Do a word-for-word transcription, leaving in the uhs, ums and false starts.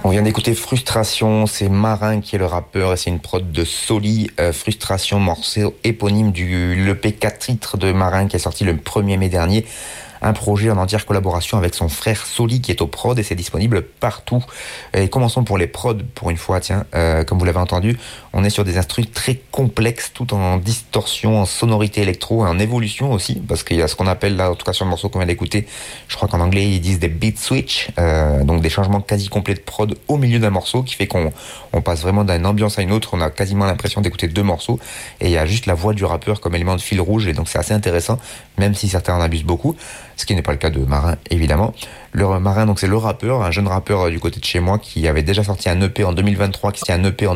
On vient d'écouter Frustration, c'est Marin qui est le rappeur et c'est une prod de Soli. Euh, Frustration, morceau éponyme du l'E P quatre titres de Marin qui est sorti le premier mai dernier. Un projet en entière collaboration avec son frère Soli qui est au prod et c'est disponible partout. Et commençons pour les prods pour une fois, tiens, euh, comme vous l'avez entendu, on est sur des instruments très complexes, tout en distorsion, en sonorité électro et en évolution aussi, parce qu'il y a ce qu'on appelle là, en tout cas sur le morceau qu'on vient d'écouter, je crois qu'en anglais ils disent des beat switch, euh, donc des changements quasi complets de prod au milieu d'un morceau qui fait qu'on on passe vraiment d'une ambiance à une autre, on a quasiment l'impression d'écouter deux morceaux et il y a juste la voix du rappeur comme élément de fil rouge et donc c'est assez intéressant, même si certains en abusent beaucoup. Ce qui n'est pas le cas de Marin, évidemment. Le Marin, donc c'est le rappeur, un jeune rappeur du côté de chez moi qui avait déjà sorti un E P en deux mille vingt-trois, qui sorti un E P en